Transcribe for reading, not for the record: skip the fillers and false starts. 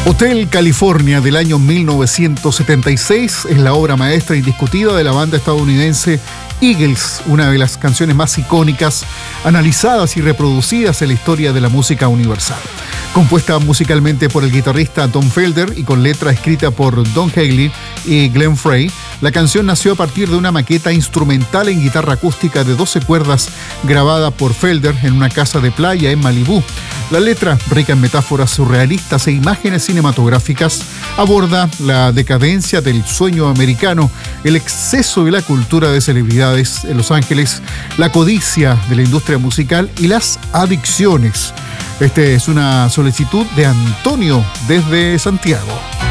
Hotel California del año 1976 es la obra maestra indiscutida de la banda estadounidense Eagles, una de las canciones más icónicas, analizadas y reproducidas en la historia de la música universal. Compuesta musicalmente por el guitarrista Tom Felder y con letra escrita por Don Henley y Glenn Frey, la canción nació a partir de una maqueta instrumental en guitarra acústica de 12 cuerdas grabada por Felder en una casa de playa en Malibú. La letra, rica en metáforas surrealistas e imágenes cinematográficas, aborda la decadencia del sueño americano, el exceso de la cultura de celebridades en Los Ángeles, la codicia de la industria musical y las adicciones. Esta es una solicitud de Antonio desde Santiago.